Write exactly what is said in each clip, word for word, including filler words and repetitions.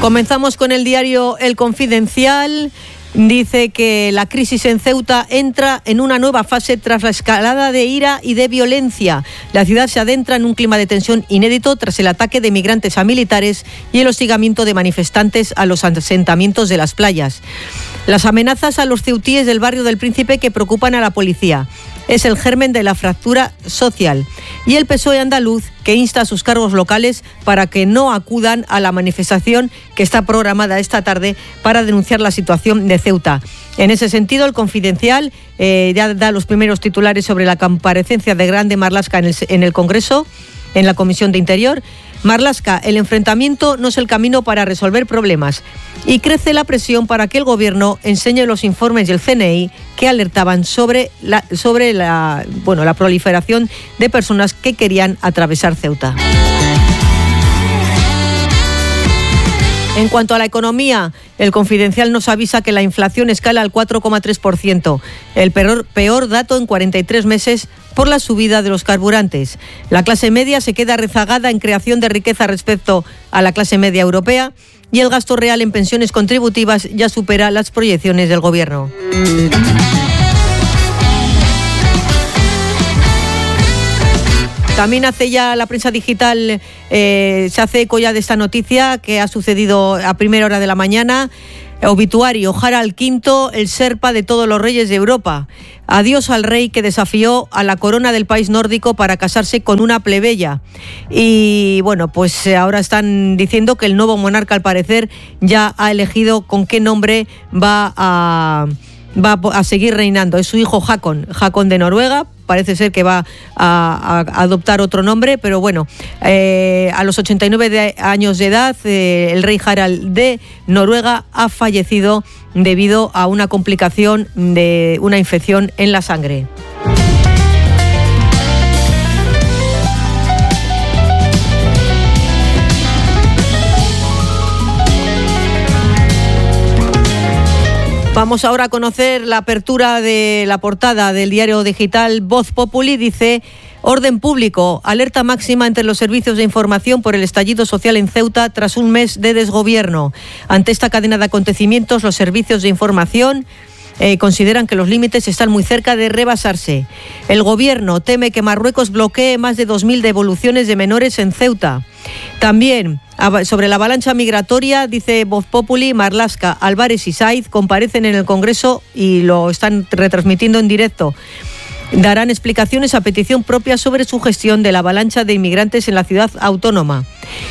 Comenzamos con el diario El Confidencial. Dice que la crisis en Ceuta entra en una nueva fase tras la escalada de ira y de violencia. La ciudad se adentra en un clima de tensión inédito tras el ataque de migrantes a militares y el hostigamiento de manifestantes a los asentamientos de las playas. Las amenazas a los ceutíes del barrio del Príncipe que preocupan a la policía. Es el germen de la fractura social. Y el P S O E andaluz que insta a sus cargos locales para que no acudan a la manifestación que está programada esta tarde para denunciar la situación de Ceuta. En ese sentido, el Confidencial eh, ya da los primeros titulares sobre la comparecencia de Grande Marlaska en el, en el Congreso, en la Comisión de Interior. Marlaska, el enfrentamiento no es el camino para resolver problemas y crece la presión para que el Gobierno enseñe los informes del C N I que alertaban sobre la, sobre la, bueno, la proliferación de personas que querían atravesar Ceuta. En cuanto a la economía, el Confidencial nos avisa que la inflación escala al cuatro coma tres por ciento, el peor, peor dato en cuarenta y tres meses por la subida de los carburantes. La clase media se queda rezagada en creación de riqueza respecto a la clase media europea y el gasto real en pensiones contributivas ya supera las proyecciones del Gobierno. También hace ya la prensa digital, eh, se hace eco ya de esta noticia que ha sucedido a primera hora de la mañana. Obituario, Harald quinto, el Sherpa de todos los reyes de Europa. Adiós al rey que desafió a la corona del país nórdico para casarse con una plebeya. Y bueno, pues ahora están diciendo que el nuevo monarca, al parecer, ya ha elegido con qué nombre va a... va a seguir reinando. Es su hijo Håkon, Håkon de Noruega. Parece ser que va a, a adoptar otro nombre, pero bueno, eh, a los ochenta y nueve de años de edad, eh, el rey Harald de Noruega ha fallecido debido a una complicación de una infección en la sangre. Vamos ahora a conocer la apertura de la portada del diario digital Voz Populi. Dice: orden público, alerta máxima entre los servicios de información por el estallido social en Ceuta tras un mes de desgobierno. Ante esta cadena de acontecimientos, los servicios de información Eh, consideran que los límites están muy cerca de rebasarse. El Gobierno teme que Marruecos bloquee más de dos mil devoluciones de menores en Ceuta. También sobre la avalancha migratoria, dice Voz Populi, Marlaska, Álvarez y Saiz comparecen en el Congreso y lo están retransmitiendo en directo. Darán explicaciones a petición propia sobre su gestión de la avalancha de inmigrantes en la ciudad autónoma.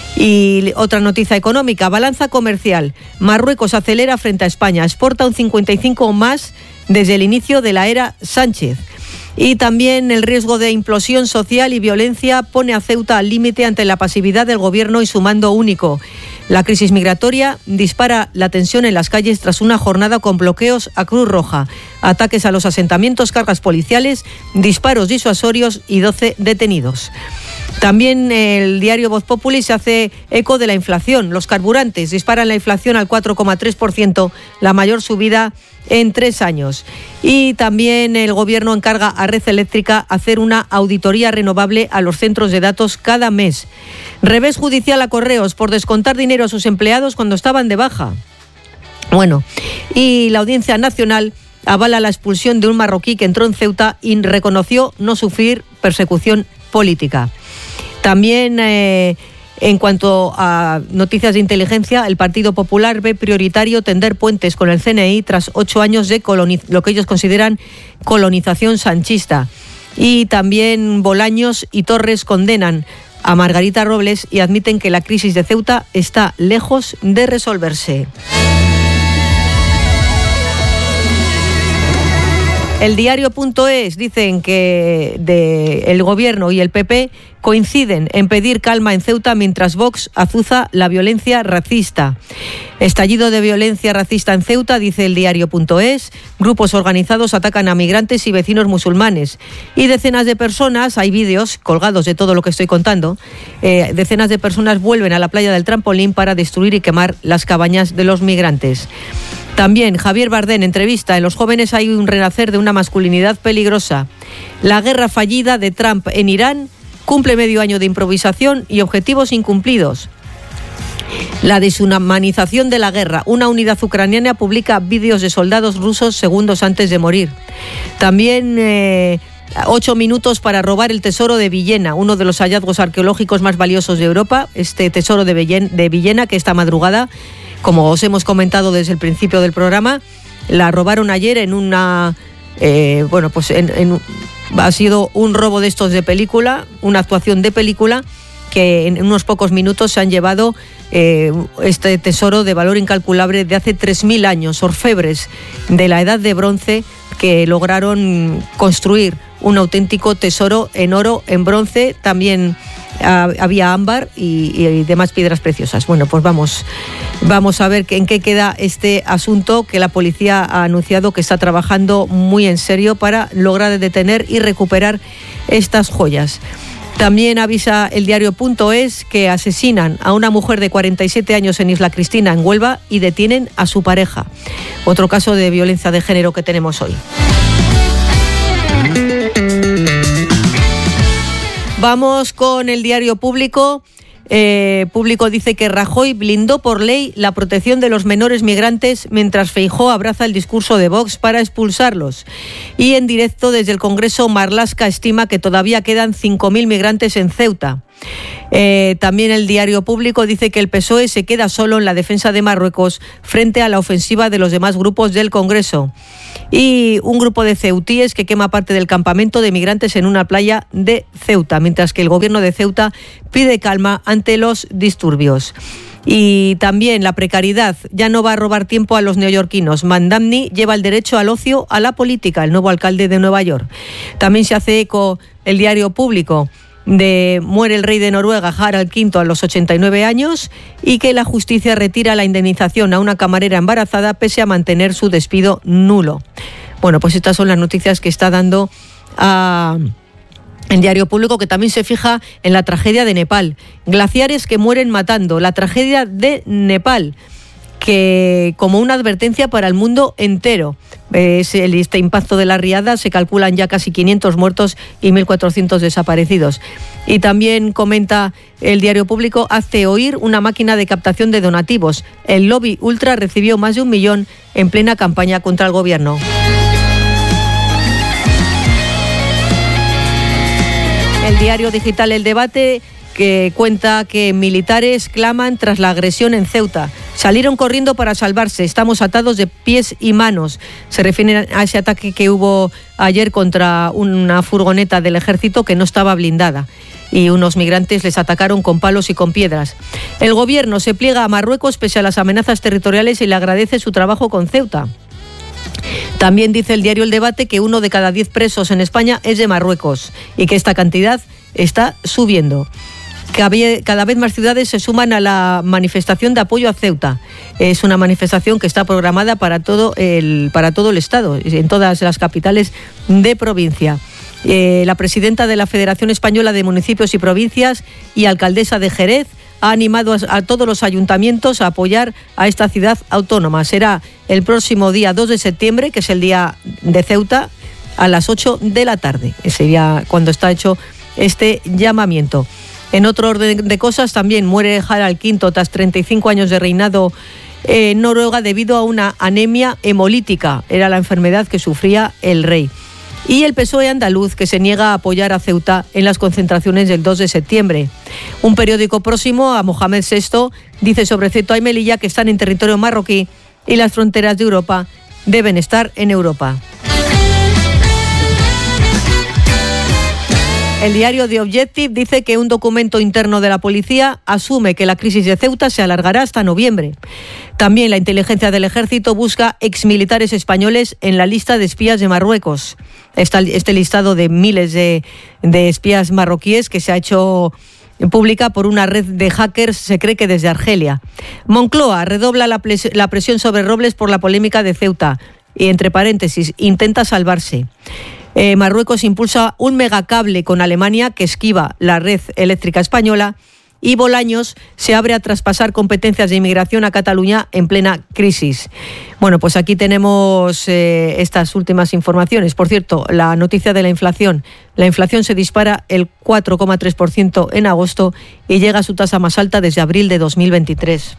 Y otra noticia económica, balanza comercial. Marruecos acelera frente a España, exporta un cincuenta y cinco por ciento más desde el inicio de la era Sánchez. Y también el riesgo de implosión social y violencia pone a Ceuta al límite ante la pasividad del Gobierno y su mando único. La crisis migratoria dispara la tensión en las calles tras una jornada con bloqueos a Cruz Roja, ataques a los asentamientos, cargas policiales, disparos disuasorios y doce detenidos. También el diario Voz Populi se hace eco de la inflación. Los carburantes disparan la inflación al cuatro coma tres por ciento, la mayor subida en tres años. Y también el Gobierno encarga a Red Eléctrica hacer una auditoría renovable a los centros de datos cada mes. Revés judicial a Correos por descontar dinero a sus empleados cuando estaban de baja. Bueno, y la Audiencia Nacional avala la expulsión de un marroquí que entró en Ceuta y reconoció no sufrir persecución política. También eh, en cuanto a noticias de inteligencia, el Partido Popular ve prioritario tender puentes con el C N I tras ocho años de coloniz- lo que ellos consideran colonización sanchista. Y también Bolaños y Torres condenan a Margarita Robles y admiten que la crisis de Ceuta está lejos de resolverse. El diario.es dicen que de el Gobierno y el P P coinciden en pedir calma en Ceuta mientras Vox azuza la violencia racista. Estallido de violencia racista en Ceuta, dice el diario.es. Grupos organizados atacan a migrantes y vecinos musulmanes. Y decenas de personas, hay vídeos colgados de todo lo que estoy contando, eh, decenas de personas vuelven a la playa del Trampolín para destruir y quemar las cabañas de los migrantes. También Javier Bardem entrevista: en los jóvenes hay un renacer de una masculinidad peligrosa. La guerra fallida de Trump en Irán cumple medio año de improvisación y objetivos incumplidos. La deshumanización de la guerra. Una unidad ucraniana publica vídeos de soldados rusos segundos antes de morir. También eh, ocho minutos para robar el tesoro de Villena, uno de los hallazgos arqueológicos más valiosos de Europa. Este tesoro de Villena, de Villena, que esta madrugada, como os hemos comentado desde el principio del programa, la robaron ayer en una... Eh, bueno, pues en, en, ha sido un robo de estos de película, una actuación de película, que en unos pocos minutos se han llevado eh, este tesoro de valor incalculable de hace tres mil años, orfebres de la Edad de Bronce que lograron construir un auténtico tesoro en oro, en bronce, también ah, había ámbar y, y demás piedras preciosas. Bueno, pues vamos, vamos a ver en qué queda este asunto, que la policía ha anunciado que está trabajando muy en serio para lograr detener y recuperar estas joyas. También avisa el diario punto es que asesinan a una mujer de cuarenta y siete años en Isla Cristina, en Huelva, y detienen a su pareja. Otro caso de violencia de género que tenemos hoy. Vamos con el diario Público. Eh, Público dice que Rajoy blindó por ley la protección de los menores migrantes mientras Feijóo abraza el discurso de Vox para expulsarlos. Y en directo desde el Congreso, Marlaska estima que todavía quedan cinco mil migrantes en Ceuta. Eh, también el diario Público dice que el P S O E se queda solo en la defensa de Marruecos frente a la ofensiva de los demás grupos del Congreso. Y un grupo de ceutíes que quema parte del campamento de migrantes en una playa de Ceuta, mientras que el gobierno de Ceuta pide calma ante los disturbios. Y también la precariedad ya no va a robar tiempo a los neoyorquinos. Mandamni lleva el derecho al ocio a la política, el nuevo alcalde de Nueva York. También se hace eco el diario Público de muere el rey de Noruega, Harald quinto, a los ochenta y nueve años, y que la justicia retira la indemnización a una camarera embarazada pese a mantener su despido nulo. Bueno, pues estas son las noticias que está dando a... El diario Público, que también se fija en la tragedia de Nepal. Glaciares que mueren matando. La tragedia de Nepal, que como una advertencia para el mundo entero. Es el, este impacto de la riada, se calculan ya casi quinientos muertos y mil cuatrocientos desaparecidos. Y también comenta el diario Público, hace oír una máquina de captación de donativos. El lobby ultra recibió más de un millón en plena campaña contra el gobierno. El diario digital El Debate, que cuenta que militares claman tras la agresión en Ceuta. Salieron corriendo para salvarse. Estamos atados de pies y manos. Se refieren a ese ataque que hubo ayer contra una furgoneta del ejército que no estaba blindada. Y unos migrantes les atacaron con palos y con piedras. El gobierno se pliega a Marruecos pese a las amenazas territoriales y le agradece su trabajo con Ceuta. También dice el diario El Debate que uno de cada diez presos en España es de Marruecos y que esta cantidad está subiendo. Cada vez más ciudades se suman a la manifestación de apoyo a Ceuta. Es una manifestación que está programada para todo el, para todo el Estado, en todas las capitales de provincia. Eh, la presidenta de la Federación Española de Municipios y Provincias y alcaldesa de Jerez ha animado a todos los ayuntamientos a apoyar a esta ciudad autónoma. Será el próximo día dos de septiembre, que es el día de Ceuta, a las ocho de la tarde. Sería cuando está hecho este llamamiento. En otro orden de cosas, también muere Harald quinto tras treinta y cinco años de reinado en Noruega debido a una anemia hemolítica. Era la enfermedad que sufría el rey. Y el P S O E andaluz, que se niega a apoyar a Ceuta en las concentraciones del dos de septiembre. Un periódico próximo a Mohamed sexto dice sobre Ceuta y Melilla que están en territorio marroquí y las fronteras de Europa deben estar en Europa. El diario The Objective dice que un documento interno de la policía asume que la crisis de Ceuta se alargará hasta noviembre. También la inteligencia del ejército busca exmilitares españoles en la lista de espías de Marruecos. Está este listado de miles de, de espías marroquíes que se ha hecho pública por una red de hackers, se cree que desde Argelia. Moncloa redobla la, pres- la presión sobre Robles por la polémica de Ceuta y, entre paréntesis, intenta salvarse. Eh, Marruecos impulsa un megacable con Alemania que esquiva la red eléctrica española y Bolaños se abre a traspasar competencias de inmigración a Cataluña en plena crisis. Bueno, pues aquí tenemos eh, estas últimas informaciones. Por cierto, la noticia de la inflación. La inflación se dispara el cuatro coma tres por ciento en agosto y llega a su tasa más alta desde abril de dos mil veintitrés.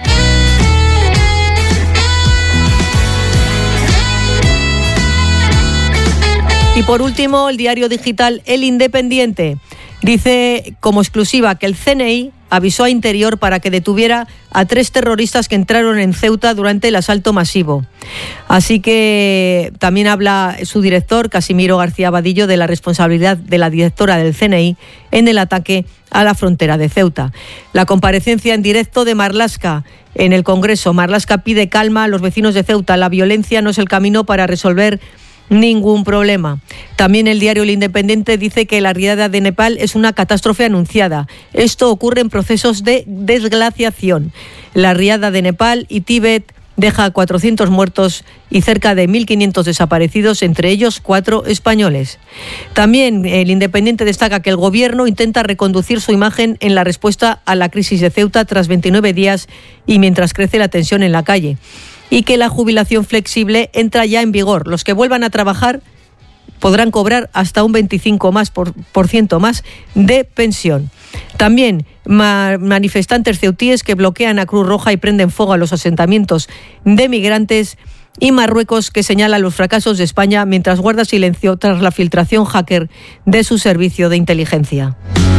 Y por último, el diario digital El Independiente dice como exclusiva que el C N I avisó a Interior para que detuviera a tres terroristas que entraron en Ceuta durante el asalto masivo. Así que también habla su director, Casimiro García Vadillo, de la responsabilidad de la directora del C N I en el ataque a la frontera de Ceuta. La comparecencia en directo de Marlaska en el Congreso. Marlaska pide calma a los vecinos de Ceuta. La violencia no es el camino para resolver ningún problema. También el diario El Independiente dice que la riada de Nepal es una catástrofe anunciada. Esto ocurre en procesos de desglaciación. La riada de Nepal y Tíbet deja cuatrocientos muertos y cerca de mil quinientos desaparecidos, entre ellos cuatro españoles. También El Independiente destaca que el Gobierno intenta reconducir su imagen en la respuesta a la crisis de Ceuta tras veintinueve días y mientras crece la tensión en la calle. Y que la jubilación flexible entra ya en vigor. Los que vuelvan a trabajar podrán cobrar hasta un veinticinco más por, por ciento más de pensión. También ma- manifestantes ceutíes que bloquean a Cruz Roja y prenden fuego a los asentamientos de migrantes, y Marruecos, que señala los fracasos de España mientras guarda silencio tras la filtración hacker de su servicio de inteligencia.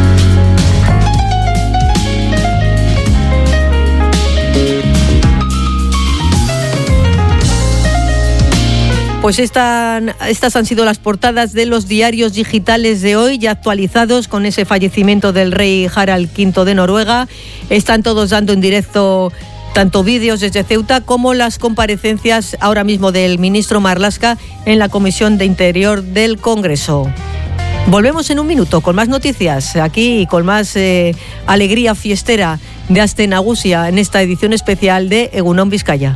Pues están, estas han sido las portadas de los diarios digitales de hoy, ya actualizados con ese fallecimiento del rey Harald quinto de Noruega. Están todos dando en directo tanto vídeos desde Ceuta como las comparecencias ahora mismo del ministro Marlaska en la Comisión de Interior del Congreso. Volvemos en un minuto con más noticias aquí y con más eh, alegría fiestera de Aste Nagusia en esta edición especial de Egunon Vizcaya.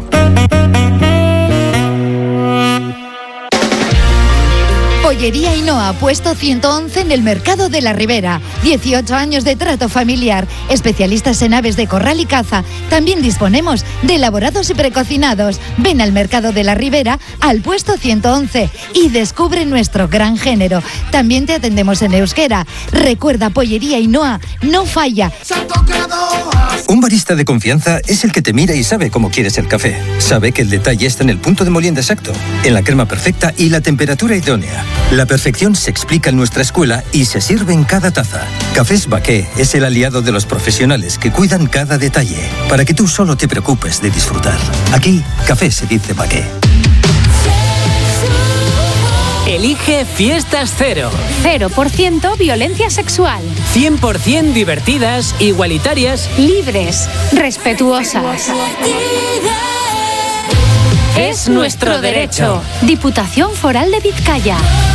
Pollería Ainhoa, puesto ciento once en el Mercado de la Ribera. dieciocho años de trato familiar. Especialistas en aves de corral y caza. También disponemos de elaborados y precocinados. Ven al Mercado de la Ribera, al puesto ciento once y descubre nuestro gran género. También te atendemos en euskera. Recuerda, Pollería Ainhoa no falla. Un barista de confianza es el que te mira y sabe cómo quieres el café. Sabe que el detalle está en el punto de molienda exacto, en la crema perfecta y la temperatura idónea. La perfección se explica en nuestra escuela y se sirve en cada taza. Cafés Baqué es el aliado de los profesionales que cuidan cada detalle, para que tú solo te preocupes de disfrutar. Aquí, café se dice Baqué. Elige Fiestas Cero. Cero por ciento violencia sexual. cien por ciento divertidas, igualitarias, libres, respetuosas. Es nuestro derecho. Diputación Foral de Vizcaya.